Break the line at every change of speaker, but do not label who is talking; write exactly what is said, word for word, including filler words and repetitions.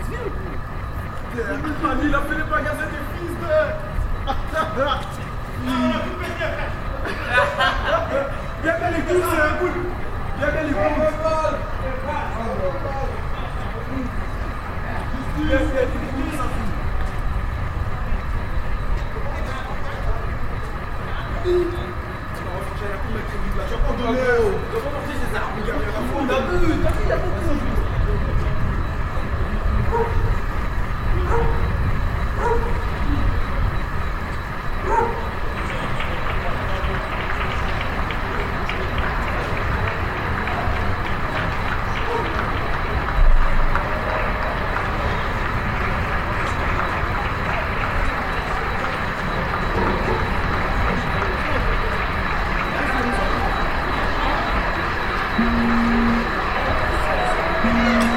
Il a fait les magasins des fils de... Viens bien les coups, c'est un boule. Viens bien les coups. Viens bien les coups, ça fout. Tu vas rechercher la coupe, mettre une là. Tu vas pas donner. Tu vas pas porter ses armes. Regarde, il y a la foule. T'as vu, t'as vu, il y a beaucoup de choses.
Thank you.